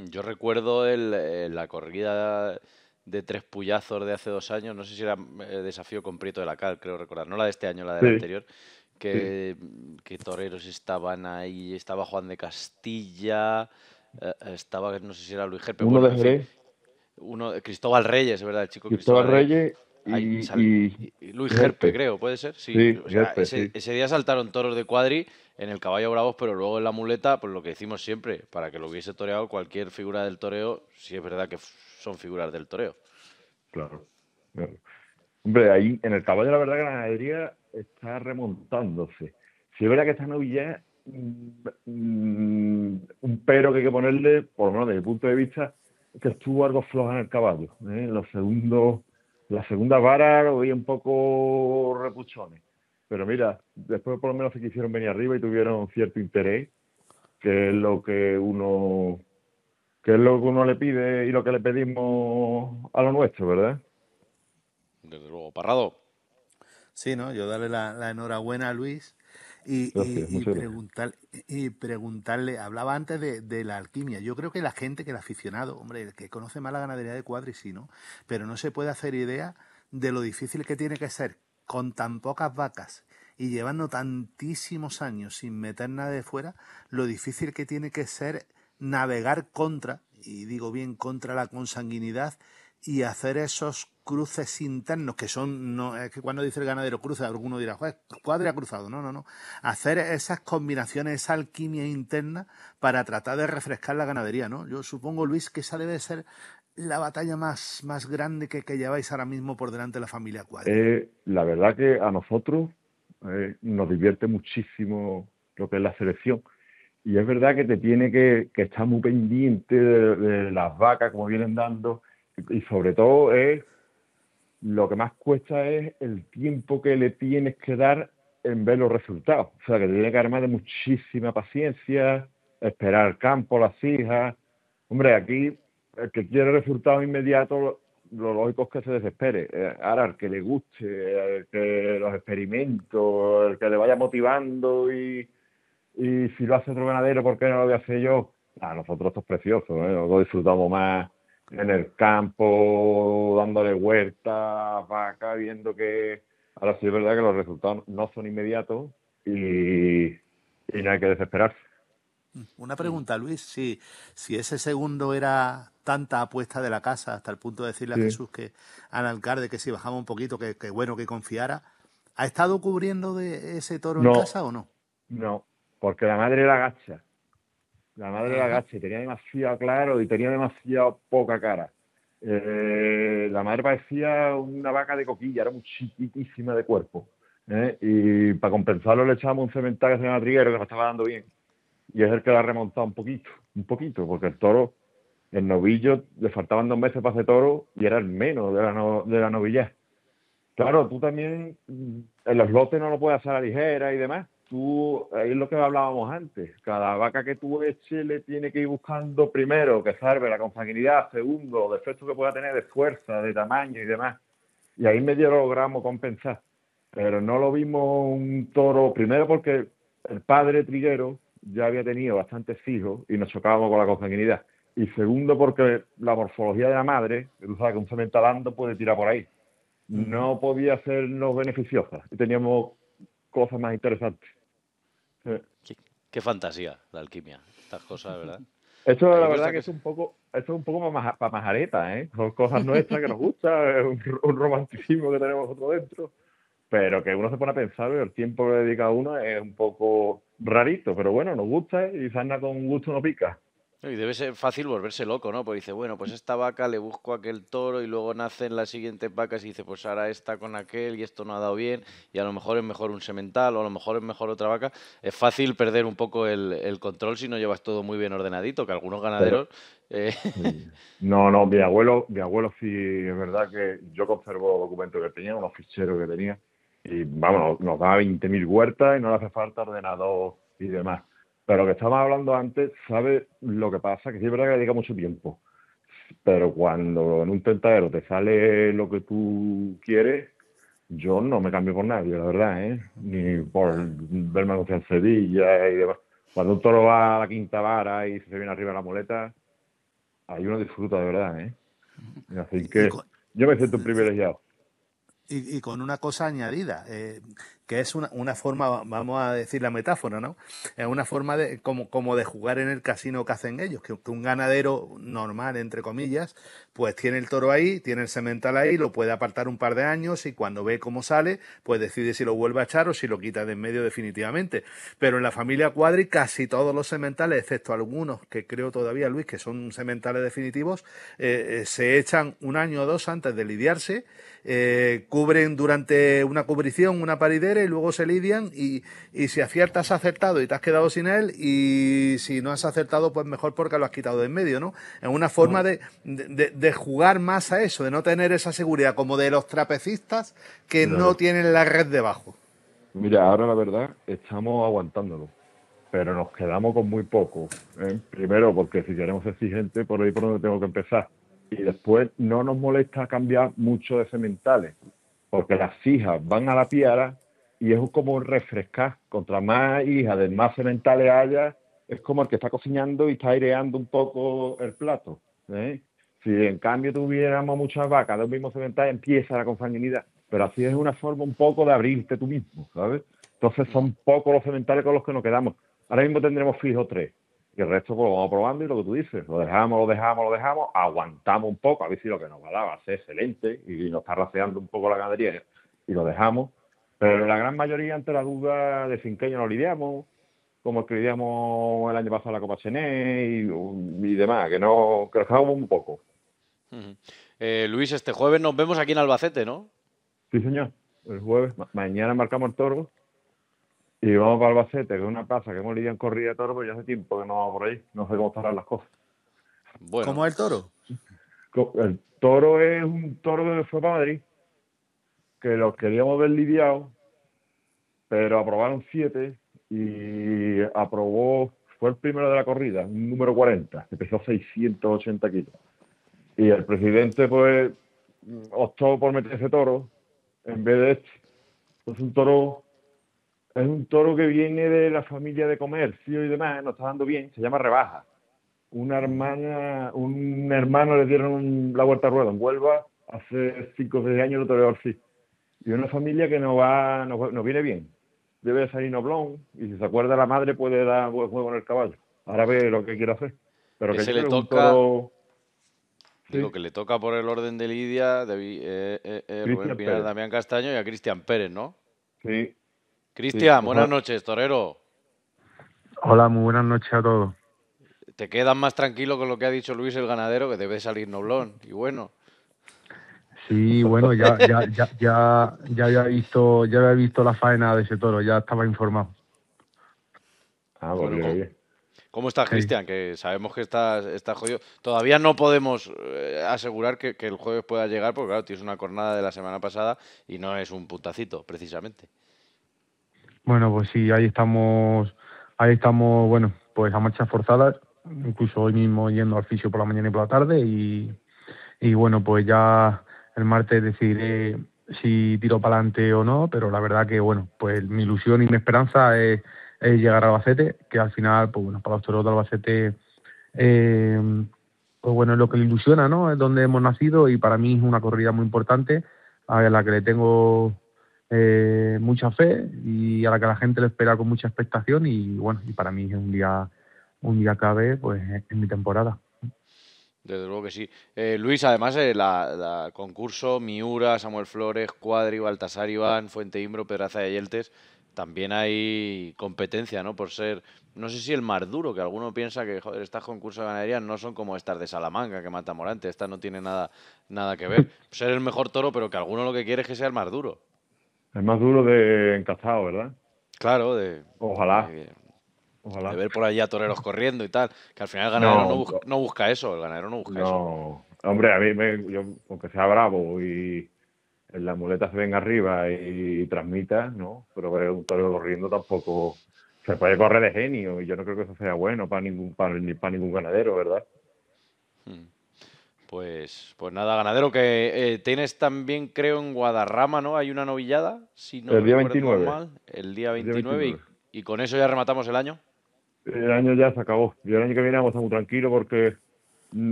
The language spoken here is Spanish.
Yo recuerdo la corrida de tres puyazos de hace 2 años, no sé si era desafío con Prieto de la Cal, creo recordar, no la de este año, la del Sí, anterior, sí. que toreros estaban ahí, estaba Juan de Castilla, estaba, no sé si era Luis Gerpe, Uno bueno, de en fin, Jerez, Cristóbal Reyes, es verdad, el chico Cristóbal Cristóbal Reyes, Reyes ahí y Luis Gerpe, Jerpe. creo, puede ser, sí, Sí, o sea, Jerpe, sí. ese día saltaron toros de cuadri en el caballo bravos, pero luego en la muleta, pues lo que decimos siempre, para que lo hubiese toreado cualquier figura del toreo, si es verdad que son figuras del toreo. Claro, claro. Hombre, ahí en el caballo la verdad que la ganadería está remontándose. Si es verdad que esta novilla es un pero que hay que ponerle, por lo menos desde mi punto de vista, es que estuvo algo floja en el caballo. Los segundos, la segunda vara lo veía un poco repuchones. Pero mira, después por lo menos se quisieron venir arriba y tuvieron cierto interés, que es lo que uno, que es lo que uno le pide y lo que le pedimos a lo nuestro, ¿verdad? Desde luego, Parrado. Sí, ¿no? Yo darle la enhorabuena a Luis y, Gracias, y, y, muchas gracias. preguntar, y preguntarle, hablaba antes de la alquimia. Yo creo que la gente, que el aficionado, hombre, el que conoce más la ganadería de cuadri, sí, ¿no? Pero no se puede hacer idea de lo difícil que tiene que ser con tan pocas vacas y llevando tantísimos años sin meter nada de fuera, lo difícil que tiene que ser navegar contra, y digo bien, contra la consanguinidad y hacer esos cruces internos que son, no es que cuando dice el ganadero cruce, alguno dirá, pues cuadre ha cruzado, no, no, no. Hacer esas combinaciones, esa alquimia interna para tratar de refrescar la ganadería, ¿no? Yo supongo, Luis, que esa debe ser la batalla más grande que lleváis ahora mismo por delante de la familia Cuadri. La verdad que a nosotros nos divierte muchísimo lo que es la selección. Y es verdad que te tiene que estar muy pendiente de las vacas, como vienen dando, y sobre todo es lo que más cuesta es el tiempo que le tienes que dar en ver los resultados. O sea, que te tiene que armar de muchísima paciencia, esperar el campo, las hijas. Hombre, aquí el que quiere resultados inmediatos, lo lógico es que se desespere. Ahora, el que le guste, el que los experimentos, el que le vaya motivando y si lo hace otro ganadero, ¿por qué no lo voy a hacer yo? A nosotros esto es precioso, ¿eh? Nosotros disfrutamos más en el campo, dándole vueltas, vaca, viendo que... Ahora sí es verdad que los resultados no son inmediatos y no hay que desesperarse. Una pregunta, Luis, si ese segundo era tanta apuesta de la casa hasta el punto de decirle a Sí. Jesús, que al alcalde, que si bajaba un poquito, que bueno, que confiara, ¿ha estado cubriendo de ese toro en No, casa o no? no, porque la madre era gacha. La madre era Ajá. gacha y tenía demasiado claro y tenía demasiado poca cara. La madre parecía una vaca de coquilla, era muy chiquitísima de cuerpo. Y para compensarlo le echábamos un cemental que se llama Triguero, que nos estaba dando bien. Y es el que la ha remontado un poquito, porque el toro, el novillo, le faltaban 2 meses para hacer toro y era el menos de la novillez. Claro, tú también en los lotes no lo puedes hacer a la ligera y demás. Tú, ahí es lo que hablábamos antes. Cada vaca que tú eches le tiene que ir buscando primero que salve la consanguinidad, segundo, los defectos que pueda tener de fuerza, de tamaño y demás. Y ahí medio lo logramos compensar. Pero no lo vimos un toro, primero porque el padre triguero ya había tenido bastantes hijos y nos chocábamos con la consanguinidad. Y segundo porque la morfología de la madre, que tú sabes que un cementalando puede tirar por ahí, Ujú. no podía sernos beneficiosa y teníamos cosas más interesantes. Qué fantasía la alquimia, estas cosas, ¿verdad? Esto Aquí la nuestra verdad que casa. esto es un poco para majareta, ¿eh? Son cosas nuestras que nos gustan, es un romanticismo que tenemos nosotros dentro, pero que uno se pone a pensar y el tiempo que dedica a uno es un poco rarito, pero bueno, nos gusta y sarna con gusto no pica. Y debe ser fácil volverse loco, ¿no? Porque dice, bueno, pues esta vaca le busco aquel toro y luego nacen las siguientes vacas y dice, pues ahora esta con aquel y esto no ha dado bien y a lo mejor es mejor un semental o a lo mejor es mejor otra vaca. Es fácil perder un poco el control si no llevas todo muy bien ordenadito, que algunos Pero ganaderos... no, no, mi abuelo sí, es verdad que yo conservo los documentos que tenía, unos ficheros que tenía, y vamos, nos da 20.000 huertas y no le hace falta ordenador y demás. Pero lo que estábamos hablando antes, ¿sabes lo que pasa? Que sí es verdad que dedica mucho tiempo, pero cuando en un tentadero te sale lo que tú quieres, yo no me cambio por nadie, la verdad, ¿eh? Ni por verme anunciar en Sevilla y demás. Cuando un toro va a la quinta vara y se viene arriba de la muleta, ahí uno disfruta de verdad, ¿eh? Así Y, que yo me siento privilegiado. y con una cosa añadida, que es una forma, vamos a decir la metáfora, ¿no? Es una forma de como de jugar en el casino que hacen ellos, que un ganadero normal, entre comillas, pues tiene el toro ahí, tiene el semental ahí, lo puede apartar un par de años y cuando ve cómo sale, pues decide si lo vuelve a echar o si lo quita de en medio definitivamente. Pero en la familia Cuadri casi todos los sementales, excepto algunos que creo todavía, Luis, que son sementales definitivos, se echan un año o dos antes de lidiarse, cubren durante una cubrición, una paridera y luego se lidian y si aciertas has acertado y te has quedado sin él y si no has acertado pues mejor porque lo has quitado de en medio, ¿no? Es una forma de jugar más a eso, de no tener esa seguridad como de los trapecistas que no Claro. tienen la red debajo. Mira, ahora la verdad estamos aguantándolo, pero nos quedamos con muy poco, ¿eh? Primero porque si queremos ser exigentes, por ahí por donde tengo que empezar. Y después no nos molesta cambiar mucho de sementales, porque las hijas van a la piara y es como refrescar. Contra más hijas de más sementales haya, es como el que está cocinando y está aireando un poco el plato, ¿eh? Si en cambio tuviéramos muchas vacas del mismo semental, empieza la consanguinidad. Pero así es una forma un poco de abrirte tú mismo, ¿sabes? Entonces son pocos los sementales con los que nos quedamos. Ahora mismo tendremos fijo 3. Y el resto pues, lo vamos probando y lo que tú dices, lo dejamos, aguantamos un poco, a ver si lo que nos va a dar va a ser excelente y nos está raceando un poco la ganadería y lo dejamos. Pero la gran mayoría, ante la duda de finqueño, nos lidiamos, como el que lidiamos el año pasado la Copa Chené y demás, que nos dejamos un poco. Luis, este jueves nos vemos aquí en Albacete, ¿no? Sí, señor. El jueves, mañana marcamos el toro y vamos para Albacete, que es una plaza que hemos lidiado en corrida de toro, pero ya hace tiempo que no vamos por ahí. No sé cómo estarán las cosas. Bueno, ¿Cómo es el toro? El toro es un toro que fue para Madrid, que lo queríamos ver lidiado, pero aprobaron 7 y fue el primero de la corrida, un número 40, que pesó 680 kilos. Y el presidente, pues, optó por meter ese toro en vez de este. Es un toro que viene de la familia de comercio y demás, nos está dando bien, se llama Rebaja. Un hermano le dieron la vuelta a rueda en Huelva hace 5 o 6 años, lo toreó así. Y una familia que nos viene bien. Debe salir noblón y si se acuerda la madre puede dar buen juego en el caballo. Ahora ve lo que quiere hacer. Pero que ese yo le creo que es un toca, toro... digo Sí, que le toca por el orden de Lidia, Rubén Cristian Pinar, Pérez. Damián Castaño y a Cristian Pérez, ¿no? Sí, sí. Cristian, buenas Ojalá. noches, torero. Hola, muy buenas noches a todos. ¿Te quedas más tranquilo con lo que ha dicho Luis el ganadero, que debe salir noblón? Y bueno, Sí, bueno, ya había visto la faena de ese toro, ya estaba informado. Pues bueno, bien, bien. ¿cómo estás, Sí. Cristian? Que sabemos que estás jodido. Todavía no podemos asegurar que el jueves pueda llegar, porque claro, tienes una jornada de la semana pasada y no es un puntacito, precisamente. Bueno, pues sí, ahí estamos, bueno, pues a marchas forzadas, incluso hoy mismo yendo al fisio por la mañana y por la tarde y bueno, pues ya el martes decidiré si tiro para adelante o no, pero la verdad que bueno, pues mi ilusión y mi esperanza es llegar a Albacete, que al final, pues bueno, para los toros de Albacete pues bueno, es lo que le ilusiona, ¿no? Es donde hemos nacido y para mí es una corrida muy importante a la que le tengo mucha fe y a la que la gente le espera con mucha expectación y bueno, y para mí es un día clave pues en mi temporada. Desde luego que sí. Luis, además, la concurso Miura, Samuel Flores, Cuadri, Baltasar Iván, Fuente Imbro, Pedraza de Yeltes, también hay competencia, ¿no? Por ser, no sé si el más duro, que alguno piensa que joder, estas concursos de ganadería no son como estas de Salamanca, que mata Morante, esta no tiene nada que ver. Ser el mejor toro, pero que alguno lo que quiere es que sea el más duro. Es más duro de encazado, ¿verdad? Claro, Ojalá, de, de ojalá. ver por allí a toreros corriendo y tal, que al final el ganadero No, no busca eso, el ganadero no busca eso. no. Hombre, a mí, yo, aunque sea bravo y la muleta se venga arriba y transmita, ¿no? Pero ver un toro corriendo tampoco se puede correr de genio y yo no creo que eso sea bueno para ningún ganadero, ¿verdad? Pues nada, ganadero, que tienes también, creo, en Guadarrama, ¿no? Hay una novillada, si no El día recuerdo 29, mal, el día el día 29 29. y con eso ya rematamos el año. El año ya se acabó. Y el año que viene vamos a estar muy tranquilos porque